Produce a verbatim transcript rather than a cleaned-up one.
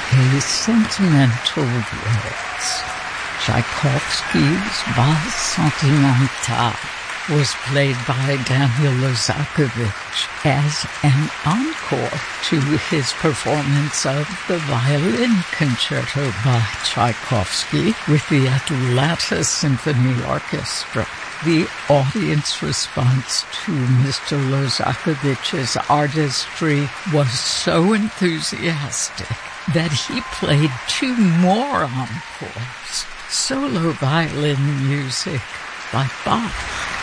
A sentimental waltz. Tchaikovsky's Valse Sentimentale was played by Daniel Lozakovich as an encore to his performance of the Violin Concerto by Tchaikovsky with the Adoulata Symphony Orchestra. The audience response to Mister Lozakovich's artistry was so enthusiastic that he played two more encores, solo violin music by Bach.